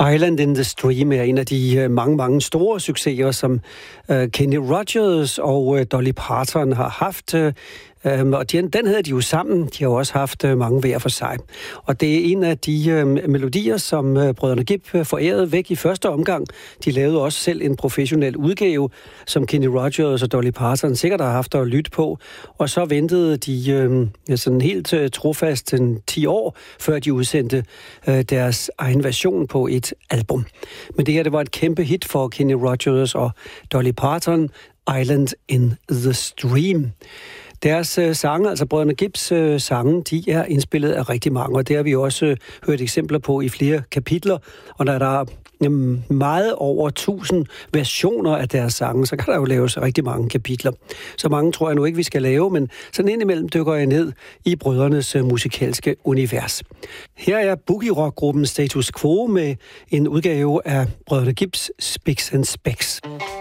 Island in the Stream er en af de mange store succeser, som Kenny Rogers og Dolly Parton har haft. Og den havde de jo sammen. De har jo også haft mange hver for sig. Og det er en af de melodier, som brødrene Gibb forærede væk i første omgang. De lavede også selv en professionel udgave, som Kenny Rogers og Dolly Parton sikkert har haft at lytte på. Og så ventede de sådan helt trofast 10 år, før de udsendte deres egen version på et album. Men det her, det var et kæmpe hit for Kenny Rogers og Dolly Parton, Island in the Stream. Deres sange, altså brødrene Gibbs sange, de er indspillet af rigtig mange, og det har vi også hørt eksempler på i flere kapitler. Og når der er meget over 1000 versioner af deres sange, så kan der jo laves rigtig mange kapitler. Så mange tror jeg nu ikke, vi skal lave, men sådan indimellem dykker jeg ned i brødrenes musikalske univers. Her er boogie-rock-gruppen Status Quo med en udgave af brødrene Gibbs Spicks and Specks.